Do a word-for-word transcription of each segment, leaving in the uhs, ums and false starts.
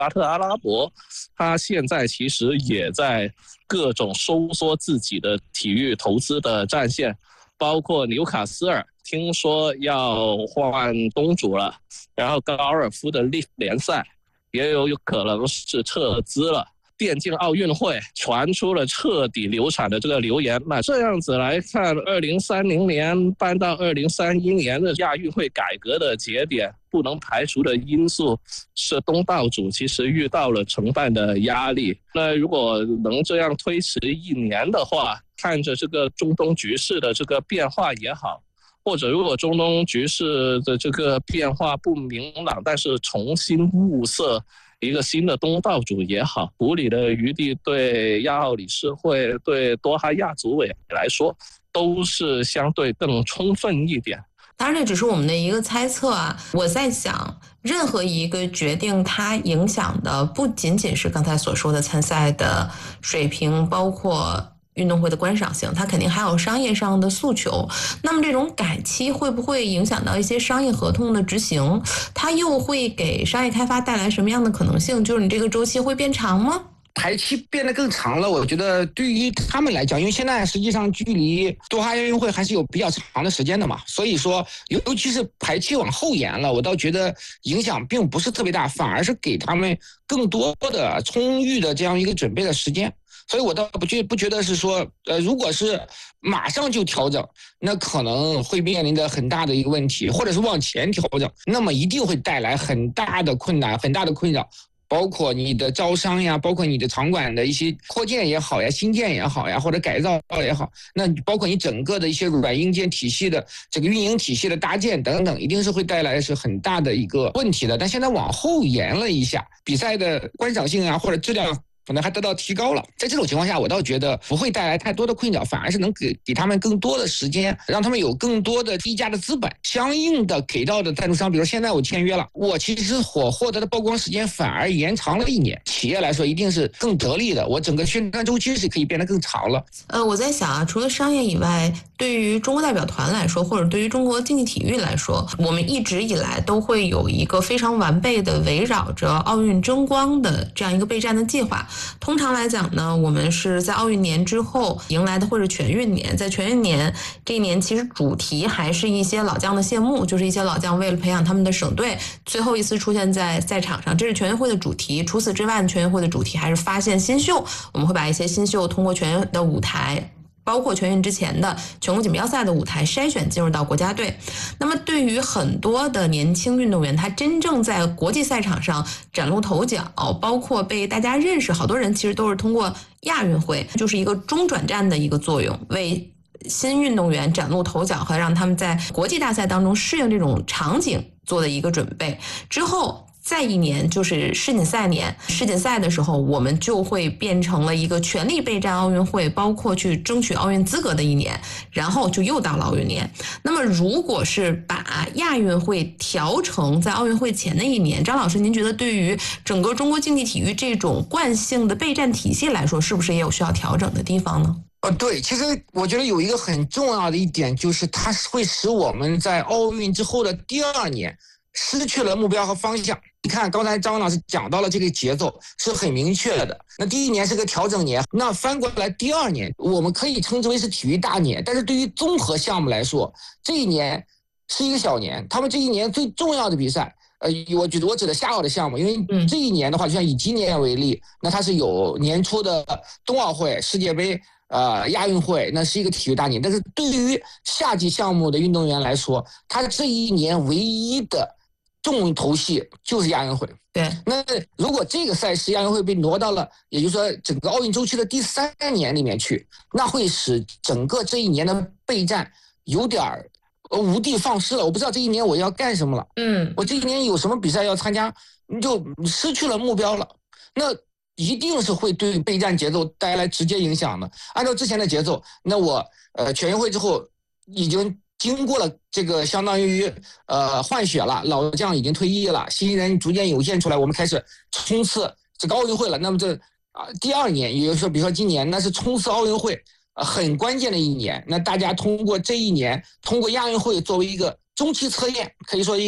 沙特阿拉伯，它现在其实也在各种收缩自己的体育投资的战线，包括纽卡斯尔听说要换东主了，然后高尔夫的利联赛也有可能是撤资了。电竞奥运会传出了彻底流产的这个流言，那这样子来看，二零三零年搬到二零三一年的亚运会改革的节点，不能排除的因素是东道主其实遇到了承办的压力。那如果能这样推迟一年的话，看着这个中东局势的这个变化也好，或者如果中东局势的这个变化不明朗，但是重新物色一个新的东道主也好，处理的余地对亚奥理事会、对多哈亚组委来说都是相对更充分一点。 当然这只是我们的一个猜测啊，我在想任何一个决定它影响的不仅仅是刚才所说的参赛的水平，包括运动会的观赏性，它肯定还有商业上的诉求。那么这种改期会不会影响到一些商业合同的执行？它又会给商业开发带来什么样的可能性？就是你这个周期会变长吗？ 排期变得更长了，我觉得对于他们来讲，因为现在实际上距离多哈亚运会还是有比较长的时间的嘛，所以说尤其是排期往后延了，我倒觉得影响并不是特别大，反而是给他们更多的充裕的这样一个准备的时间。所以我倒不觉不觉得是说，呃，如果是马上就调整，那可能会面临着很大的一个问题，或者是往前调整，那么一定会带来很大的困难、很大的困扰。包括你的招商呀，包括你的场馆的一些扩建也好呀，新建也好呀，或者改造也好，那包括你整个的一些软硬件体系的这个运营体系的搭建等等，一定是会带来是很大的一个问题的。但现在往后延了一下，比赛的观赏性啊或者质量可能还得到提高了，在这种情况下，我倒觉得不会带来太多的困扰，反而是能给给他们更多的时间，让他们有更多的低价的资本，相应的给到的赞助商，比如现在我签约了，我其实我获得的曝光时间反而延长了一年，企业来说一定是更得利的，我整个宣传周期是可以变得更长了。 呃，我在想啊，除了商业以外，对于中国代表团来说，或者对于中国竞技体育来说，我们一直以来都会有一个非常完备的围绕着奥运争光的这样一个备战的计划。通常来讲呢，我们是在奥运年之后迎来的会是全运年，在全运年这一年其实主题还是一些老将的谢幕，就是一些老将为了培养他们的省队最后一次出现在赛场上，这是全运会的主题。除此之外，全运会的主题还是发现新秀，我们会把一些新秀通过全运的舞台，包括全运之前的全国锦标赛的舞台筛选进入到国家队。那么对于很多的年轻运动员，他真正在国际赛场上崭露头角，包括被大家认识，好多人其实都是通过亚运会，就是一个中转站的一个作用，为新运动员崭露头角和让他们在国际大赛当中适应这种场景做的一个准备。之后再一年就是世锦赛年，世锦赛的时候我们就会变成了一个全力备战奥运会，包括去争取奥运资格的一年，然后就又到了奥运年。那么如果是把亚运会调成在奥运会前的一年，张老师您觉得对于整个中国竞技体育这种惯性的备战体系来说，是不是也有需要调整的地方呢？ 呃，对，其实我觉得有一个很重要的一点，就是它会使我们在奥运之后的第二年失去了目标和方向。你看，刚才张文老师讲到了这个节奏是很明确的。那第一年是个调整年，那翻过来第二年，我们可以称之为是体育大年。但是对于综合项目来说，这一年是一个小年。他们这一年最重要的比赛，呃，我觉得我指的夏奥的项目，因为这一年的话，就像以今年为例，那它是有年初的冬奥会、世界杯。呃，亚运会那是一个体育大年，但是对于夏季项目的运动员来说，他这一年唯一的重头戏就是亚运会。 对， 那如果这个赛事亚运会被挪到了，也就是说整个奥运周期的第三年里面去，那会使整个这一年的备战有点无的放矢了。我不知道这一年我要干什么了， 嗯， 我这一年有什么比赛要参加，你就失去了目标了。那一定是会对备战节奏带来直接影响的。按照之前的节奏，那我呃全运会之后已经经过了这个相当于呃换血了，老将已经退役了，新人逐渐涌现出来，我们开始冲刺这个奥运会了。那么这啊、呃、第二年，也就是说，比如说今年，那是冲刺奥运会呃很关键的一年。那大家通过这一年，通过亚运会作为一个中期测验，可以说一。一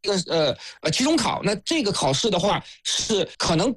个呃呃期中考。那这个考试的话是可能